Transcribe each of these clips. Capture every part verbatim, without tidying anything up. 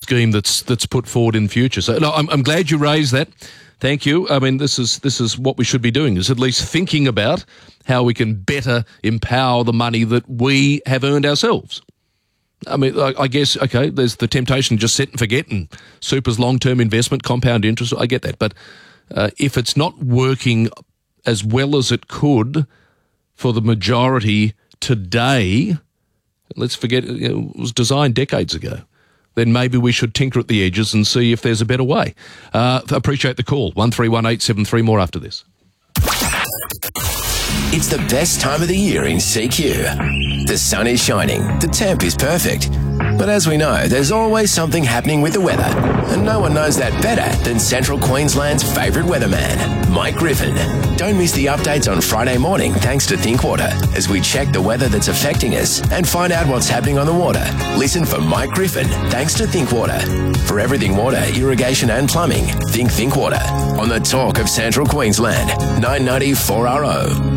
scheme that's that's put forward in future. So no, I'm, I'm glad you raised that. Thank you. I mean, this is this is what we should be doing, is at least thinking about how we can better empower the money that we have earned ourselves. I mean, I, I guess, okay, there's the temptation to just sit and forget, and super's long-term investment, compound interest, I get that. But uh, if it's not working as well as it could for the majority today, let's forget, you know, it was designed decades ago, then maybe we should tinker at the edges and see if there's a better way. Uh, appreciate the call. one three one eight seven three, more after this. It's the best time of the year in C Q. The sun is shining, the temp is perfect. But as we know, there's always something happening with the weather. And no one knows that better than Central Queensland's favourite weatherman, Mike Griffin. Don't miss the updates on Friday morning thanks to Thinkwater, as we check the weather that's affecting us and find out what's happening on the water. Listen for Mike Griffin thanks to Thinkwater. For everything water, irrigation and plumbing, think Thinkwater. On the talk of Central Queensland, nine ninety four R O.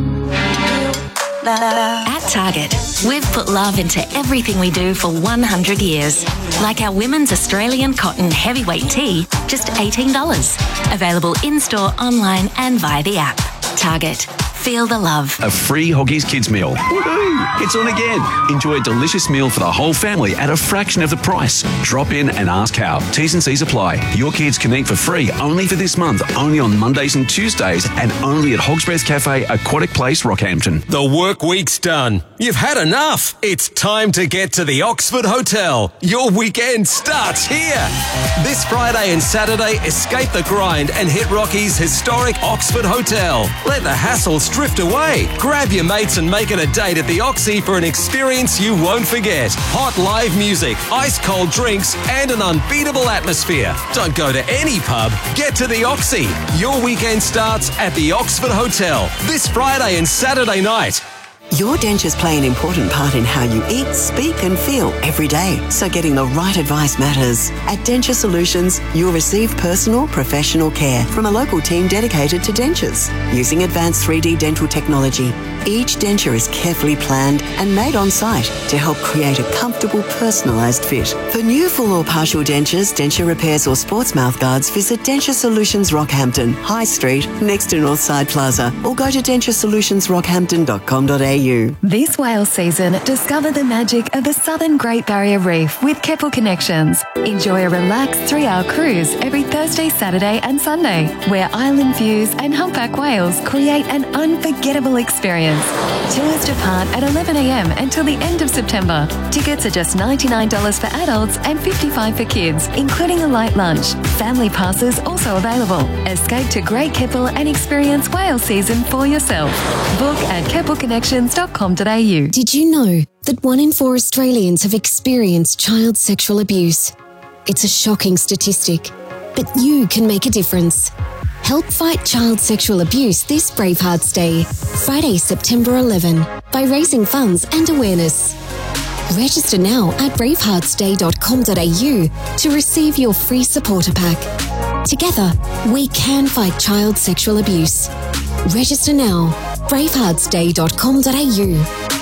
At Target, we've put love into everything we do for one hundred years. Like our women's Australian cotton heavyweight tee, just eighteen dollars. Available in-store, online and via the app. Target. Feel the love. A free Hoggies Kids meal. Woohoo! It's on again. Enjoy a delicious meal for the whole family at a fraction of the price. Drop in and ask how. T's and C's apply. Your kids can eat for free only for this month, only on Mondays and Tuesdays, and only at Hog's Breath Cafe, Aquatic Place, Rockhampton. The work week's done. You've had enough. It's time to get to the Oxford Hotel. Your weekend starts here. This Friday and Saturday, escape the grind and hit Rocky's historic Oxford Hotel. Let the hassles drift away. Grab your mates and make it a date at the Oxy for an experience you won't forget. Hot live music, ice cold drinks, and an unbeatable atmosphere. Don't go to any pub. Get to the Oxy. Your weekend starts at the Oxford Hotel this Friday and Saturday night. Your dentures play an important part in how you eat, speak and feel every day, so getting the right advice matters. At Denture Solutions, you'll receive personal, professional care from a local team dedicated to dentures. Using advanced three D dental technology, each denture is carefully planned and made on site to help create a comfortable, personalised fit. For new full or partial dentures, denture repairs or sports mouth guards, visit Denture Solutions Rockhampton, High Street, next to Northside Plaza, or go to denture solutions rockhampton dot com dot a u. This whale season, discover the magic of the Southern Great Barrier Reef with Keppel Connections. Enjoy a relaxed three-hour cruise every Thursday, Saturday and Sunday, where island views and humpback whales create an unforgettable experience. Tours depart at eleven a m until the end of September. Tickets are just ninety-nine dollars for adults and fifty-five dollars for kids, including a light lunch. Family passes also available. Escape to Great Keppel and experience whale season for yourself. Book at keppel connections dot com dot a u. Did you know that one in four Australians have experienced child sexual abuse? It's a shocking statistic, but you can make a difference. Help fight child sexual abuse this Bravehearts Day, Friday, September eleventh, by raising funds and awareness. Register now at bravehearts day dot com dot a u to receive your free supporter pack. Together, we can fight child sexual abuse. Register now, bravehearts day dot com dot a u.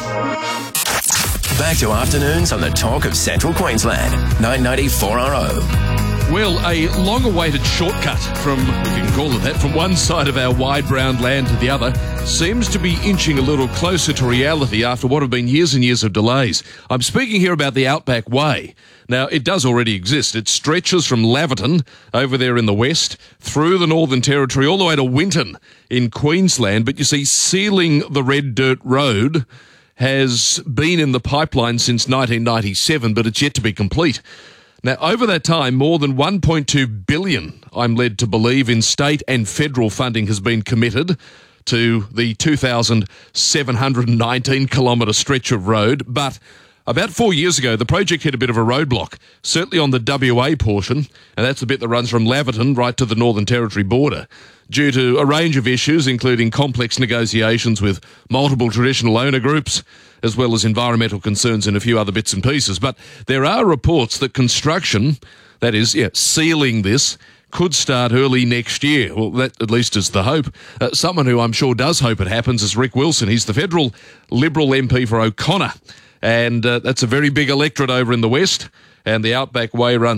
Back to afternoons on the talk of Central Queensland, nine ninety four R O. Well, a long-awaited shortcut from, we can call it that, from one side of our wide brown land to the other seems to be inching a little closer to reality after what have been years and years of delays. I'm speaking here about the Outback Way. Now, it does already exist. It stretches from Laverton over there in the west, through the Northern Territory, all the way to Winton in Queensland. But you see, sealing the Red Dirt Road has been in the pipeline since nineteen ninety-seven, but it's yet to be complete. Now, over that time, more than one point two billion dollars, I'm led to believe, in state and federal funding has been committed to the two thousand seven hundred nineteen kilometre stretch of road. But about four years ago, the project hit a bit of a roadblock, certainly on the W A portion, and that's the bit that runs from Laverton right to the Northern Territory border, due to a range of issues, including complex negotiations with multiple traditional owner groups, as well as environmental concerns and a few other bits and pieces. But there are reports that construction, that is, yeah, sealing this, could start early next year. Well, that at least is the hope. Uh, someone who I'm sure does hope it happens is Rick Wilson. He's the federal Liberal M P for O'Connor, and uh, that's a very big electorate over in the west, and the Outback Way runs